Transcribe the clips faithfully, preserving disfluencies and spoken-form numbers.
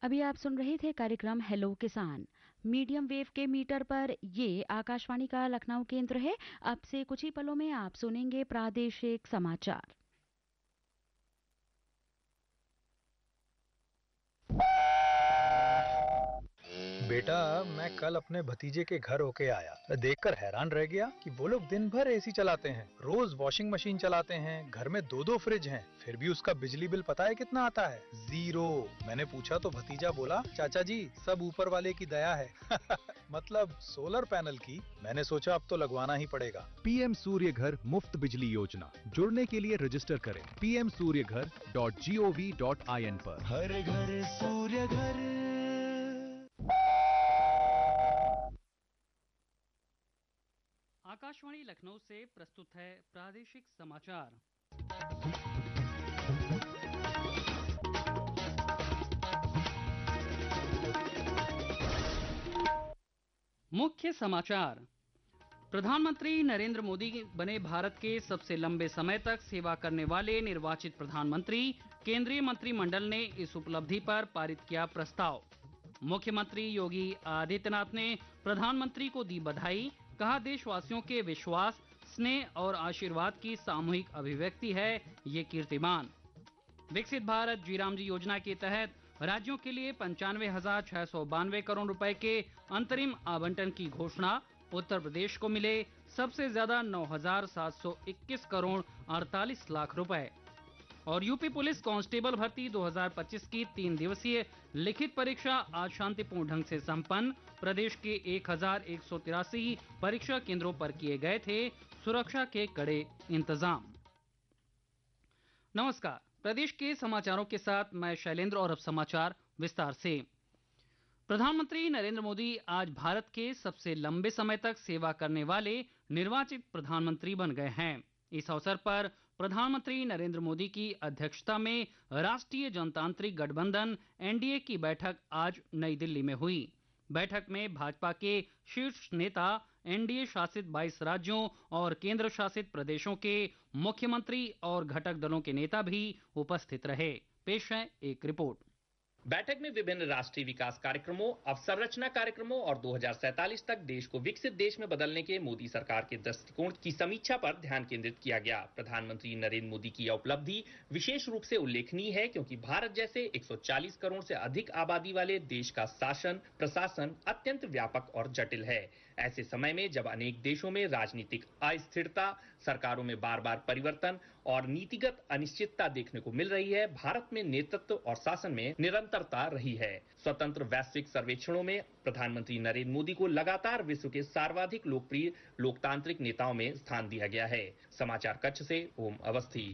अभी आप सुन रहे थे कार्यक्रम हेलो किसान। मीडियम वेव के मीटर पर ये आकाशवाणी का लखनऊ केंद्र है। अब से कुछ ही पलों में आप सुनेंगे प्रादेशिक समाचार। बेटा, मैं कल अपने भतीजे के घर होके आया। मैं देखकर हैरान रह गया कि वो लोग दिन भर एसी चलाते हैं, रोज वॉशिंग मशीन चलाते हैं, घर में दो दो फ्रिज हैं, फिर भी उसका बिजली बिल पता है कितना आता है? जीरो। मैंने पूछा तो भतीजा बोला, चाचा जी सब ऊपर वाले की दया है। मतलब सोलर पैनल की। मैंने सोचा अब तो लगवाना ही पड़ेगा। पीएम सूर्य घर मुफ्त बिजली योजना, जुड़ने के लिए रजिस्टर करें पी एम सूर्य घर dot G O V dot I N पर। हर घर सूर्य घर। आकाशवाणी लखनऊ से प्रस्तुत है प्रादेशिक समाचार। मुख्य समाचार। प्रधानमंत्री नरेंद्र मोदी बने भारत के सबसे लंबे समय तक सेवा करने वाले निर्वाचित प्रधानमंत्री। केंद्रीय मंत्रिमंडल ने इस उपलब्धि पर पारित किया प्रस्ताव। मुख्यमंत्री योगी आदित्यनाथ ने प्रधानमंत्री को दी बधाई। कहा, देशवासियों के विश्वास, स्नेह और आशीर्वाद की सामूहिक अभिव्यक्ति है ये कीर्तिमान। विकसित भारत जी राम जी योजना के तहत राज्यों के लिए पंचानवे हजार छह सौ बानवे करोड़ रुपए के अंतरिम आवंटन की घोषणा। उत्तर प्रदेश को मिले सबसे ज्यादा नौ हजार सात सौ इक्कीस करोड़ अड़तालीस लाख रुपए। और यूपी पुलिस कांस्टेबल भर्ती दो हज़ार पच्चीस की तीन दिवसीय लिखित परीक्षा आज शांतिपूर्ण ढंग से संपन्न। प्रदेश के एक हजार एक सौ तिरासी परीक्षा केंद्रों पर किए गए थे सुरक्षा के कड़े इंतजाम। नमस्कार, प्रदेश के समाचारों के साथ मैं शैलेंद्र और अब समाचार विस्तार से। प्रधानमंत्री नरेंद्र मोदी आज भारत के सबसे लंबे समय तक सेवा करने वाले निर्वाचित प्रधानमंत्री बन गए हैं। इस अवसर पर प्रधानमंत्री नरेंद्र मोदी की अध्यक्षता में राष्ट्रीय जनतांत्रिक गठबंधन एन डी ए की बैठक आज नई दिल्ली में हुई। बैठक में भाजपा के शीर्ष नेता, एन डी ए शासित बाईस राज्यों और केंद्र शासित प्रदेशों के मुख्यमंत्री और घटक दलों के नेता भी उपस्थित रहे। पेश है एक रिपोर्ट। बैठक में विभिन्न राष्ट्रीय विकास कार्यक्रमों, अवसंरचना कार्यक्रमों और दो हज़ार सैंतालीस तक देश को विकसित देश में बदलने के मोदी सरकार के दृष्टिकोण की समीक्षा पर ध्यान केंद्रित किया गया। प्रधानमंत्री नरेंद्र मोदी की यह उपलब्धि विशेष रूप से उल्लेखनीय है क्योंकि भारत जैसे एक सौ चालीस करोड़ से अधिक आबादी वाले देश का शासन प्रशासन अत्यंत व्यापक और जटिल है। ऐसे समय में जब अनेक देशों में राजनीतिक अस्थिरता, सरकारों में बार बार परिवर्तन और नीतिगत अनिश्चितता देखने को मिल रही है, भारत में नेतृत्व और शासन में निरंतरता रही है। स्वतंत्र वैश्विक सर्वेक्षणों में प्रधानमंत्री नरेंद्र मोदी को लगातार विश्व के सर्वाधिक लोकप्रिय लोकतांत्रिक नेताओं में स्थान दिया गया है। समाचार कक्ष से ओम अवस्थी।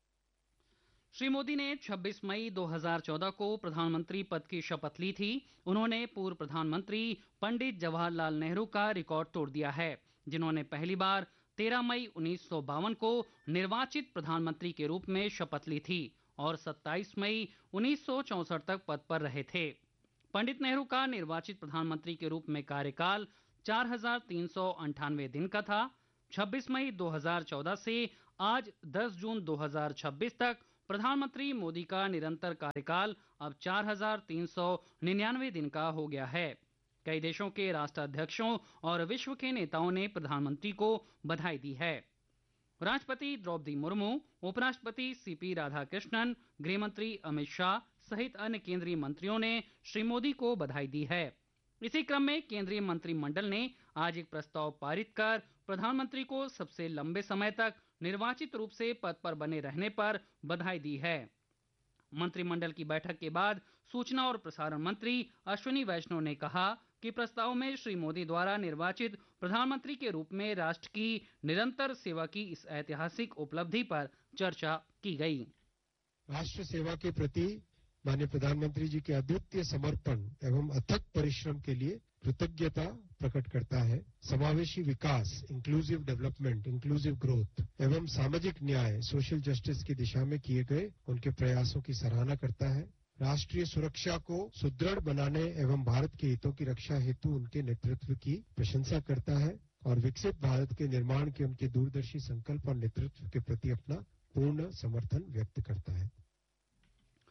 श्री मोदी ने छब्बीस मई दो हज़ार चौदह को प्रधानमंत्री पद की शपथ ली थी। उन्होंने पूर्व प्रधानमंत्री पंडित जवाहरलाल नेहरू का रिकॉर्ड तोड़ दिया है, जिन्होंने पहली बार तेरह मई उन्नीस सौ बावन को निर्वाचित प्रधानमंत्री के रूप में शपथ ली थी और सत्ताईस मई उन्नीस सौ चौसठ तक पद पर रहे थे। पंडित नेहरू का निर्वाचित प्रधानमंत्री के रूप में कार्यकाल चार हजार तीन सौ अंठानवे दिन का था। छब्बीस मई दो हज़ार चौदह से आज दस जून दो हज़ार छब्बीस तक प्रधानमंत्री मोदी का निरंतर कार्यकाल अब चार हजार तीन सौ निन्यानवे दिन का हो गया है। कई देशों के राष्ट्राध्यक्षों और विश्व के नेताओं ने प्रधानमंत्री को बधाई दी है। राष्ट्रपति द्रौपदी मुर्मू, उपराष्ट्रपति सी पी राधाकृष्णन, गृहमंत्री अमित शाह सहित अन्य केंद्रीय मंत्रियों ने श्री मोदी को बधाई दी है। इसी क्रम में केंद्रीय मंत्रिमंडल ने आज एक प्रस्ताव पारित कर प्रधानमंत्री को सबसे लंबे समय तक निर्वाचित रूप से पद पर बने रहने पर बधाई दी है। मंत्रिमंडल की बैठक के बाद सूचना और प्रसारण मंत्री अश्विनी वैष्णव ने कहा कि प्रस्ताव में श्री मोदी द्वारा निर्वाचित प्रधानमंत्री के रूप में राष्ट्र की निरंतर सेवा की इस ऐतिहासिक उपलब्धि पर चर्चा की गई। राष्ट्र सेवा के प्रति माननीय प्रधानमंत्री जी के अद्वितीय समर्पण एवं अथक परिश्रम के लिए कृतज्ञता प्रकट करता है। समावेशी विकास, इंक्लूसिव डेवलपमेंट, इंक्लूसिव ग्रोथ एवं सामाजिक न्याय, सोशल जस्टिस की दिशा में किए गए उनके प्रयासों की सराहना करता है। राष्ट्रीय सुरक्षा को सुदृढ़ बनाने एवं भारत के हितों की रक्षा हेतु उनके नेतृत्व की प्रशंसा करता है और विकसित भारत के निर्माण के उनके दूरदर्शी संकल्प और नेतृत्व के प्रति अपना पूर्ण समर्थन व्यक्त करता है।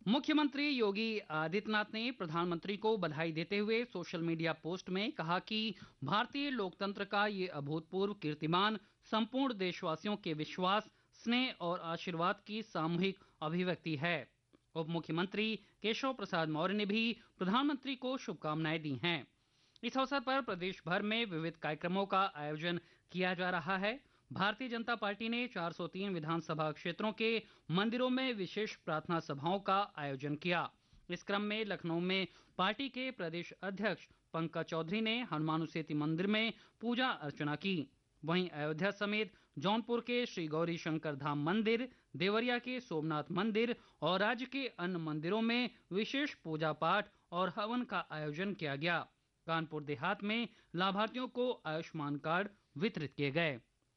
मुख्यमंत्री योगी आदित्यनाथ ने प्रधानमंत्री को बधाई देते हुए सोशल मीडिया पोस्ट में कहा कि भारतीय लोकतंत्र का ये अभूतपूर्व कीर्तिमान संपूर्ण देशवासियों के विश्वास, स्नेह और आशीर्वाद की सामूहिक अभिव्यक्ति है। उप मुख्यमंत्री केशव प्रसाद मौर्य ने भी प्रधानमंत्री को शुभकामनाएं दी हैं। इस अवसर पर प्रदेश भर में विविध कार्यक्रमों का आयोजन किया जा रहा है। भारतीय जनता पार्टी ने चार सौ तीन विधानसभा क्षेत्रों के मंदिरों में विशेष प्रार्थना सभाओं का आयोजन किया। इस क्रम में लखनऊ में पार्टी के प्रदेश अध्यक्ष पंकज चौधरी ने हनुमान सेतु मंदिर में पूजा अर्चना की। वहीं अयोध्या समेत जौनपुर के श्री गौरी शंकर धाम मंदिर, देवरिया के सोमनाथ मंदिर और राज्य के अन्य मंदिरों में विशेष पूजा पाठ और हवन का आयोजन किया गया। कानपुर देहात में लाभार्थियों को आयुष्मान कार्ड वितरित किए गए।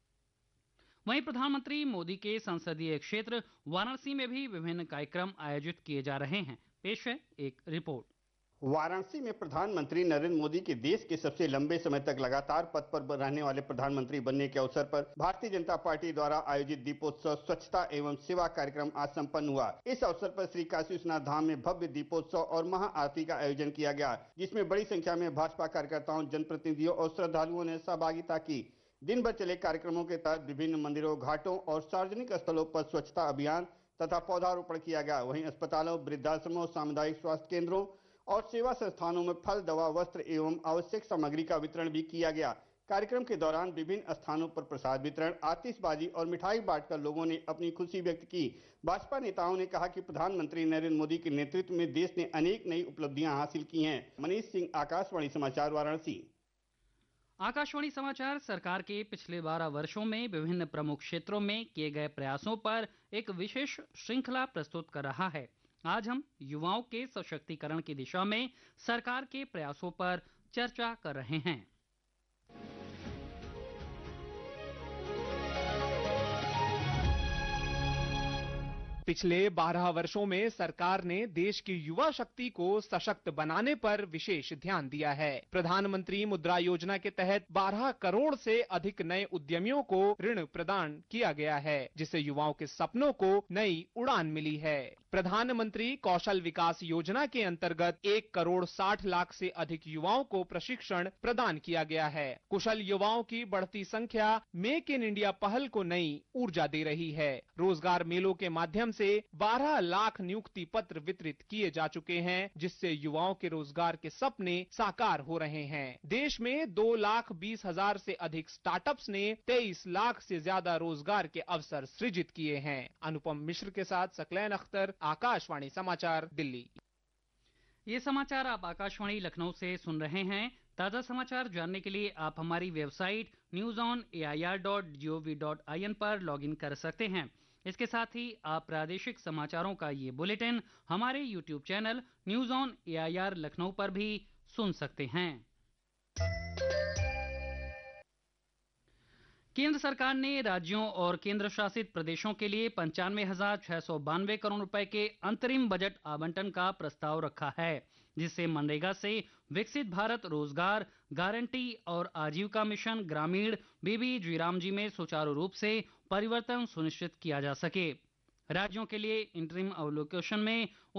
वहीं प्रधानमंत्री मोदी के संसदीय क्षेत्र वाराणसी में भी विभिन्न कार्यक्रम आयोजित किए जा रहे हैं। पेश है एक रिपोर्ट। वाराणसी में प्रधानमंत्री नरेंद्र मोदी के देश के सबसे लंबे समय तक लगातार पद पर रहने वाले प्रधानमंत्री बनने के अवसर पर भारतीय जनता पार्टी द्वारा आयोजित दीपोत्सव स्वच्छता एवं सेवा कार्यक्रम आज संपन्न हुआ। इस अवसर पर श्री काशी विश्वनाथ धाम में भव्य दीपोत्सव और महाआरती का आयोजन किया गया, जिसमें बड़ी संख्या में भाजपा कार्यकर्ताओं, जनप्रतिनिधियों और श्रद्धालुओं ने सहभागिता की। दिन भर चले कार्यक्रमों के तहत विभिन्न मंदिरों, घाटों और सार्वजनिक स्थलों पर स्वच्छता अभियान तथा पौधारोपण किया गया। वहीं अस्पतालों, वृद्धाश्रमों, सामुदायिक स्वास्थ्य केंद्रों और सेवा संस्थानों में फल, दवा, वस्त्र एवं आवश्यक सामग्री का वितरण भी किया गया। कार्यक्रम के दौरान विभिन्न स्थानों पर प्रसाद वितरण, आतिशबाजी और मिठाई बांटकर लोगों ने अपनी खुशी व्यक्त की। भाजपा नेताओं ने कहा कि प्रधानमंत्री नरेंद्र मोदी के नेतृत्व में देश ने अनेक नई उपलब्धियां हासिल की हैं। मनीष सिंह, आकाशवाणी समाचार, वाराणसी। आकाशवाणी समाचार सरकार के पिछले बारह वर्षों में विभिन्न प्रमुख क्षेत्रों में किए गए प्रयासों पर एक विशेष श्रृंखला प्रस्तुत कर रहा है। आज हम युवाओं के सशक्तिकरण की दिशा में सरकार के प्रयासों पर चर्चा कर रहे हैं। पिछले बारह वर्षों में सरकार ने देश की युवा शक्ति को सशक्त बनाने पर विशेष ध्यान दिया है। प्रधानमंत्री मुद्रा योजना के तहत बारह करोड़ से अधिक नए उद्यमियों को ऋण प्रदान किया गया है, जिससे युवाओं के सपनों को नई उड़ान मिली है। प्रधानमंत्री कौशल विकास योजना के अंतर्गत एक करोड़ साठ लाख से अधिक युवाओं को प्रशिक्षण प्रदान किया गया है। कुशल युवाओं की बढ़ती संख्या मेक इन इंडिया पहल को नई ऊर्जा दे रही है। रोजगार मेलों के माध्यम से बारह लाख नियुक्ति पत्र वितरित किए जा चुके हैं, जिससे युवाओं के रोजगार के सपने साकार हो रहे हैं। देश में दो लाख बीस हजार से अधिक स्टार्टअप्स ने तेईस लाख से ज्यादा रोजगार के अवसर सृजित किए हैं। अनुपम मिश्र के साथ सकलैन अख्तर, आकाशवाणी समाचार, दिल्ली। ये समाचार आप आकाशवाणी लखनऊ से सुन रहे हैं। ताजा समाचार जानने के लिए आप हमारी website news on A I R dot G O V dot I N पर लॉग इन कर सकते हैं। इसके साथ ही आप प्रादेशिक समाचारों का ये बुलेटिन हमारे YouTube channel news on A I R Lucknow पर भी सुन सकते हैं। केंद्र सरकार ने राज्यों और केंद्र शासित प्रदेशों के लिए पंचानवे हजार छह सौ बानवे करोड़ रुपए के अंतरिम बजट आवंटन का प्रस्ताव रखा है, जिससे मनरेगा से विकसित भारत रोजगार गारंटी और आजीविका मिशन ग्रामीण बीबी जीराम जी में सुचारू रूप से परिवर्तन सुनिश्चित किया जा सके। राज्यों के लिए इंटरिम अवलोकेशन में